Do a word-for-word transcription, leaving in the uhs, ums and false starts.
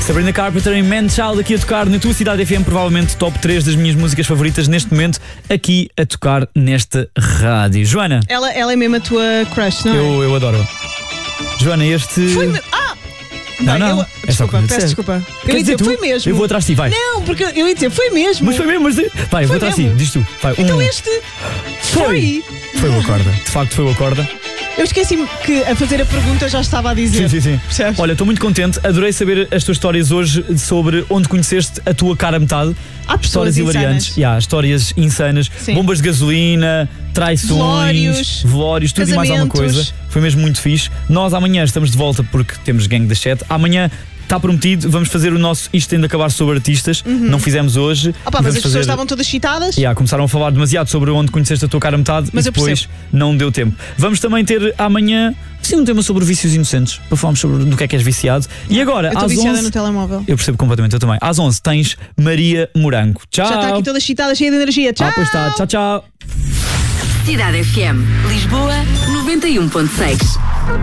Sabrina Carpenter em Man Child aqui a tocar na tua cidade F M, provavelmente top três das minhas músicas favoritas neste momento, aqui a tocar nesta rádio. Joana. Ela, ela é mesmo a tua crush, não é? Eu, eu adoro. Joana, este. Foi me... Ah! Não, Bem, não. Eu... É Desculpa, só peço desculpa. Quer Eu ia dizer, tu? foi mesmo. Eu vou atrás de ti, vai. Não, porque eu ia dizer, foi mesmo. Mas foi mesmo, mas. Vai, eu vou atrás de ti, mesmo. diz tu. Vai, Então um. este foi. Foi o Acorda. De facto, foi o Acorda. Eu esqueci-me que a fazer a pergunta eu já estava a dizer. Sim, sim, sim. Percebes? Olha, estou muito contente. Adorei saber as tuas histórias hoje sobre onde conheceste a tua cara metade. Há pessoas Histórias hilariantes. insanas. Yeah, histórias insanas. Sim. Bombas de gasolina, traições, Velórios, velórios, tudo e mais alguma casamentos. coisa. Foi mesmo muito fixe. Nós amanhã estamos de volta porque temos Gangue das Sete. Amanhã está prometido, vamos fazer o nosso Isto Tem de Acabar sobre artistas. Uhum. Não fizemos hoje. Ah, pá, E mas vamos as pessoas fazer- estavam todas excitadas. Yeah, começaram a falar demasiado sobre onde conheceste a tua cara metade Mas e eu depois percebo. não deu tempo. Vamos também ter amanhã sim, um tema sobre vícios inocentes, para falarmos sobre do que é que és viciado. E agora, Eu estou às viciada onze, no telemóvel. eu percebo completamente, eu também. Às onze tens Maria Morango. Tchau. Já está aqui toda excitada, cheia de energia. Tchau! Ah, pois está. Tchau, tchau. Cidade F M, Lisboa noventa e um ponto seis.